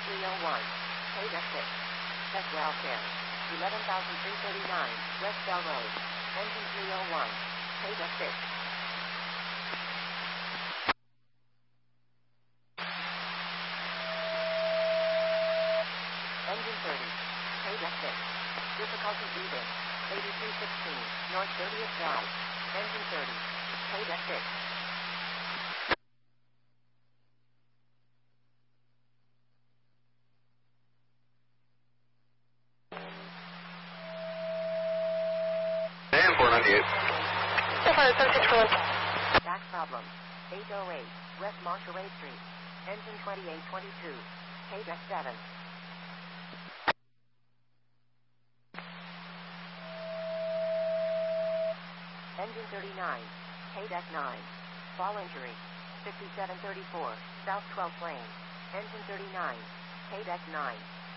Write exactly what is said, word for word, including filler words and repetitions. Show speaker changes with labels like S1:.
S1: three oh one. K deck six. Tech welfare. eleven thousand three hundred thirty-nine. West Bell Road. Engine three oh one. K deck six. Engine thirty. K deck six. Difficulty even. eighty-two sixteen. North thirtieth Drive. Engine thirty. K deck six.
S2: four ninety-eight.
S1: Back problem. eight oh eight. West Monterey Street. Engine twenty-eight twenty-two. K deck seven. Engine thirty-nine. K deck nine. Fall injury. fifty-seven thirty-four. South twelfth lane. Engine thirty-nine. K deck nine.